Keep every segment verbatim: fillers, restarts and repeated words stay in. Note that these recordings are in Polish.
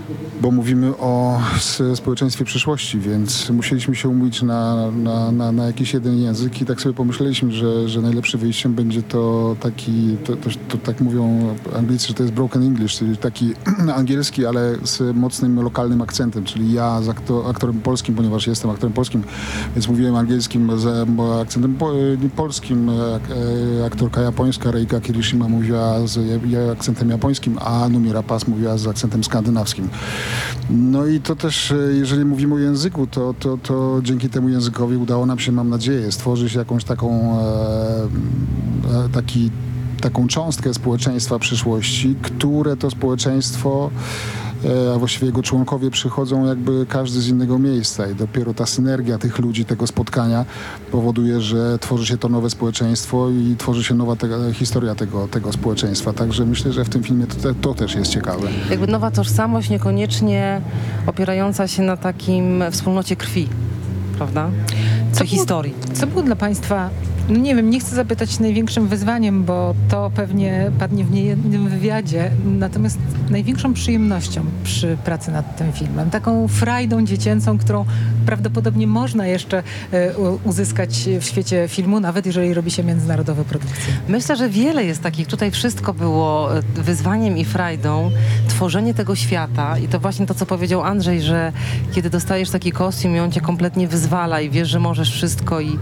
bo mówimy o społeczeństwie przyszłości, więc musieliśmy się umówić na, na, na, na jakiś jeden język i tak sobie pomyśleliśmy, że, że najlepszym wyjściem będzie to taki, to, to, to tak mówią Anglicy, że to jest broken English, czyli taki angielski, ale z mocnym lokalnym akcentem, czyli ja z aktor, aktorem polskim, ponieważ jestem aktorem polskim, więc mówiłem angielskim z akcentem po, polskim, aktorka japońska Reika Kirishima mówiła z akcentem japońskim, a Numi Rapace mówiła z akcentem skandynawskim. No i to też, jeżeli mówimy o języku, to, to, to dzięki temu językowi udało nam się, mam nadzieję, stworzyć jakąś taką, e, taki, taką cząstkę społeczeństwa przyszłości, które to społeczeństwo, e, a właściwie jego członkowie przychodzą jakby każdy z innego miejsca i dopiero ta synergia tych ludzi, tego spotkania powoduje, że tworzy się to nowe społeczeństwo i tworzy się nowa te, historia tego, tego społeczeństwa. Także myślę, że w tym filmie to, to też jest ciekawe. Jakby nowa tożsamość, niekoniecznie opierająca się na takim wspólnocie krwi, prawda? Co historii. Co było dla Państwa, no nie wiem, nie chcę zapytać największym wyzwaniem, bo to pewnie padnie w niejednym wywiadzie, natomiast największą przyjemnością przy pracy nad tym filmem, taką frajdą dziecięcą, którą prawdopodobnie można jeszcze e, uzyskać w świecie filmu, nawet jeżeli robi się międzynarodowe produkcje. Myślę, że wiele jest takich. Tutaj wszystko było wyzwaniem i frajdą. Tworzenie tego świata i to właśnie to, co powiedział Andrzej, że kiedy dostajesz taki kostium i on cię kompletnie wyzwala i wiesz, że możesz wszystko i,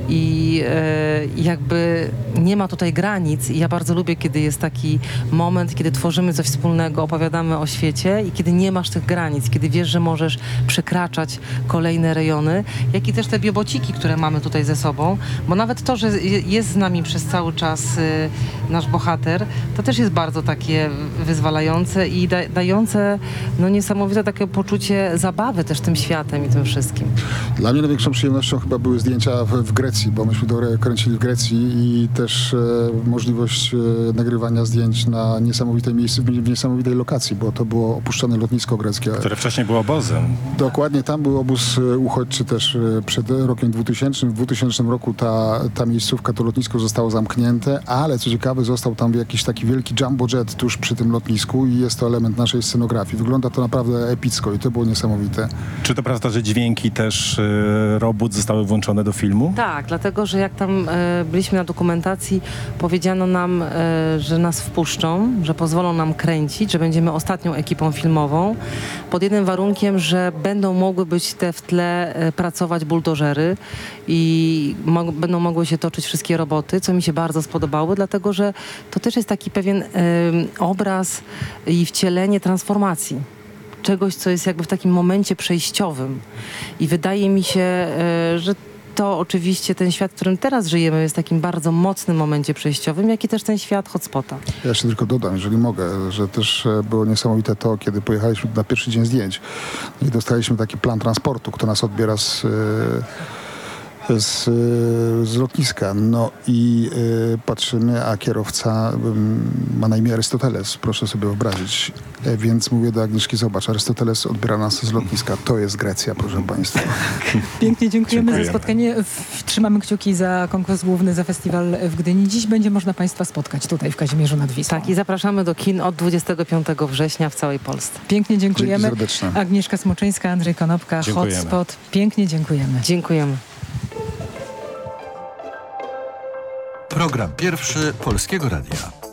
i e, jakby nie ma tutaj granic i ja bardzo lubię, kiedy jest taki moment, kiedy tworzymy coś wspólnego, opowiadamy o świecie i kiedy nie masz tych granic, kiedy wiesz, że możesz przekraczać kolejne rejony, jak i też te biobociki, które mamy tutaj ze sobą, bo nawet to, że jest z nami przez cały czas y, nasz bohater, to też jest bardzo takie wyzwalające i da, dające no, niesamowite takie poczucie zabawy też tym światem i tym wszystkim. Dla mnie największą przyjemnością chyba były zdjęcia w, w Grecji, bo myśmy do kręcili w Grecji i też e, możliwość e, nagrywania zdjęć na niesamowitej miejscu, w niesamowitej lokacji, bo to było opuszczone lotnisko greckie. Które wcześniej było obozem. Dokładnie, tam był obóz e, uchodźczy też e, przed rokiem dwutysięcznym. W dwutysięcznym roku ta, ta miejscówka, to lotnisko zostało zamknięte, ale co ciekawe, został tam jakiś taki wielki jumbo jet tuż przy tym lotnisku i jest to element naszej scenografii. Wygląda to naprawdę epicko i to było niesamowite. Czy to prawda, że dźwięki też y, robót zostały włączone do filmu? Tak, dlatego, że jak tam e, byliśmy na dokumentacji, powiedziano nam, e, że nas wpuszczą, że pozwolą nam kręcić, że będziemy ostatnią ekipą filmową, pod jednym warunkiem, że będą mogły być te w tle e, pracować buldożery i mo- będą mogły się toczyć wszystkie roboty, co mi się bardzo spodobało, dlatego, że to też jest taki pewien e, obraz i wcielenie transformacji. Czegoś, co jest jakby w takim momencie przejściowym. I wydaje mi się, e, że to oczywiście ten świat, w którym teraz żyjemy, jest w takim bardzo mocnym momencie przejściowym, jak i też ten świat hotspota. Ja jeszcze tylko dodam, jeżeli mogę, że też było niesamowite to, kiedy pojechaliśmy na pierwszy dzień zdjęć i dostaliśmy taki plan transportu, kto nas odbiera z, z, z lotniska. No i y, patrzymy, a kierowca y, ma na imię Arystoteles, proszę sobie wyobrazić. E, więc mówię do Agnieszki, zobacz, Arystoteles odbiera nas z lotniska. To jest Grecja, proszę państwa. Pięknie dziękujemy, Dziękujemy. za spotkanie. W, trzymamy kciuki za konkurs główny, za festiwal w Gdyni. Dziś będzie można Państwa spotkać tutaj w Kazimierzu nad Wisłą. Tak, i zapraszamy do kin od dwudziestego piątego września w całej Polsce. Pięknie dziękujemy. Dzięki serdeczne. Agnieszka Smoczyńska, Andrzej Konopka, Dziękujemy. Hotspot. Pięknie dziękujemy. Dziękujemy. Program pierwszy Polskiego Radia.